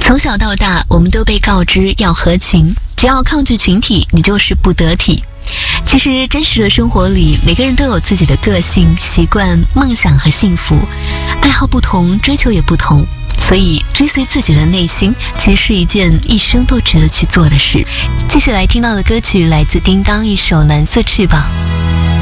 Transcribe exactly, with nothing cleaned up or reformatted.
从小到大，我们都被告知要合群，只要抗拒群体，你就是不得体。其实真实的生活里，每个人都有自己的个性、习惯、梦想和幸福，爱好不同，追求也不同，所以追随自己的内心其实是一件一生都值得去做的事。继续来听到的歌曲来自叮当一首《蓝色翅膀》。